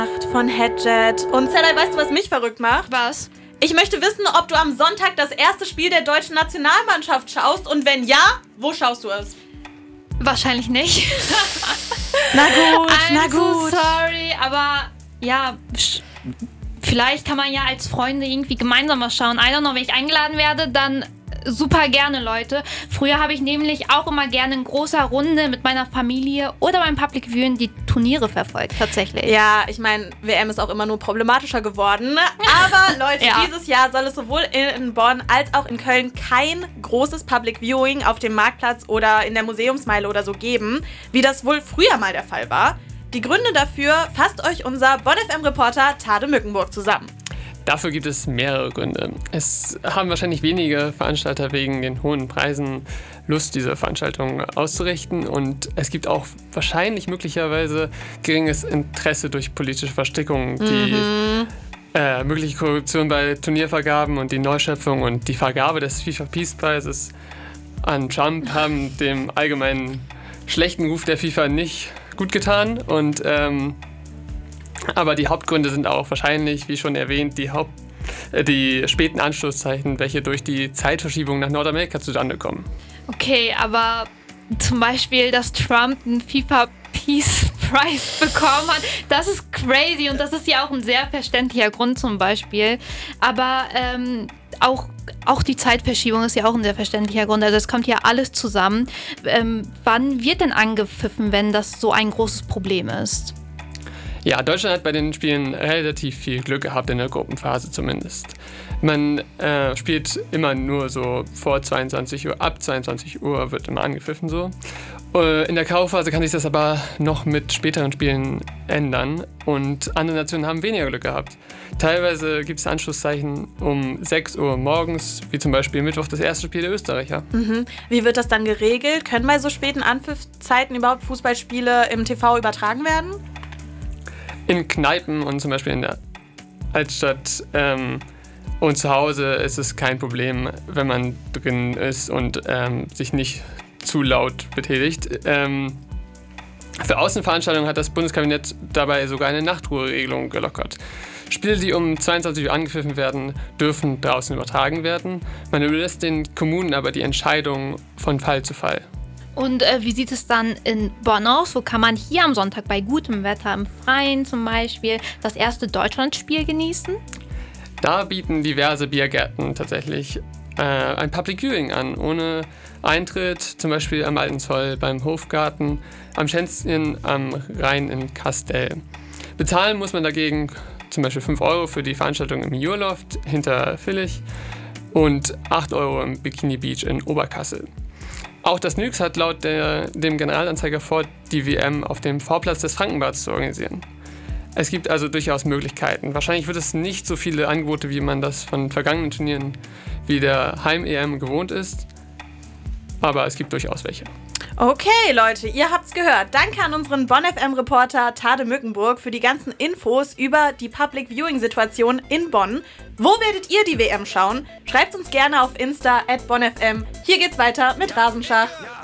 von Hedjet. Und Zellai, weißt du, was mich verrückt macht? Was? Ich möchte wissen, ob du am Sonntag das erste Spiel der deutschen Nationalmannschaft schaust und wenn ja, wo schaust du es? Wahrscheinlich nicht. Na gut, na I'm so gut. sorry, aber ja, vielleicht kann man ja als Freunde irgendwie gemeinsam was schauen. I don't know, wenn ich eingeladen werde, dann super gerne, Leute. Früher habe ich nämlich auch immer gerne in großer Runde mit meiner Familie oder beim Public Viewing die Turniere verfolgt, tatsächlich. Ja, ich meine, WM ist auch immer nur problematischer geworden. Aber Leute, Ja. Dieses Jahr soll es sowohl in Bonn als auch in Köln kein großes Public Viewing auf dem Marktplatz oder in der Museumsmeile oder so geben, wie das wohl früher mal der Fall war. Die Gründe dafür fasst euch unser Bonn FM-Reporter Tade Mückenburg zusammen. Dafür gibt es mehrere Gründe. Es haben wahrscheinlich wenige Veranstalter wegen den hohen Preisen Lust, diese Veranstaltungen auszurichten. Und es gibt auch wahrscheinlich möglicherweise geringes Interesse durch politische Verstrickungen, die mögliche Korruption bei Turniervergaben und die Neuschöpfung und die Vergabe des FIFA Peace Prizes an Trump haben dem allgemeinen schlechten Ruf der FIFA nicht gut getan. Und aber die Hauptgründe sind auch wahrscheinlich, wie schon erwähnt, die späten Anstoßzeiten, welche durch die Zeitverschiebung nach Nordamerika zustande kommen. Okay, aber zum Beispiel, dass Trump einen FIFA Peace Prize bekommen hat, das ist crazy und das ist ja auch ein sehr verständlicher Grund zum Beispiel. Aber auch die Zeitverschiebung ist ja auch ein sehr verständlicher Grund. Also es kommt ja alles zusammen. Wann wird denn angepfiffen, wenn das so ein großes Problem ist? Ja, Deutschland hat bei den Spielen relativ viel Glück gehabt, in der Gruppenphase zumindest. Man spielt immer nur so vor 22 Uhr, ab 22 Uhr wird immer angepfiffen so. In der K.O.-Phase kann sich das aber noch mit späteren Spielen ändern und andere Nationen haben weniger Glück gehabt. Teilweise gibt es Anschlusszeichen um 6 Uhr morgens, wie zum Beispiel Mittwoch das erste Spiel der Österreicher. Wie wird das dann geregelt? Können bei so späten Anpfiffzeiten überhaupt Fußballspiele im TV übertragen werden? In Kneipen und zum Beispiel in der Altstadt und zu Hause ist es kein Problem, wenn man drin ist und sich nicht zu laut betätigt. Für Außenveranstaltungen hat das Bundeskabinett dabei sogar eine Nachtruheregelung gelockert. Spiele, die um 22 Uhr angepfiffen werden, dürfen draußen übertragen werden. Man überlässt den Kommunen aber die Entscheidung von Fall zu Fall. Und wie sieht es dann in Bonn aus? Wo kann man hier am Sonntag bei gutem Wetter im Freien zum Beispiel das erste Deutschlandspiel genießen? Da bieten diverse Biergärten tatsächlich ein Public Viewing an, ohne Eintritt, zum Beispiel am Alten Zoll, beim Hofgarten, am Schänzchen, am Rhein in Kastel. Bezahlen muss man dagegen zum Beispiel 5 Euro für die Veranstaltung im Jurloft hinter Villich und 8 Euro im Bikini Beach in Oberkassel. Auch das NYX hat laut dem Generalanzeiger vor, die WM auf dem Vorplatz des Frankenbads zu organisieren. Es gibt also durchaus Möglichkeiten. Wahrscheinlich wird es nicht so viele Angebote, wie man das von vergangenen Turnieren wie der Heim-EM gewohnt ist, aber es gibt durchaus welche. Okay, Leute, ihr habt's gehört. Danke an unseren Bonn FM-Reporter Tade Mückenburg für die ganzen Infos über die Public Viewing-Situation in Bonn. Wo werdet ihr die WM schauen? Schreibt uns gerne auf Insta @BonnFM. Hier geht's weiter mit Rasenschach.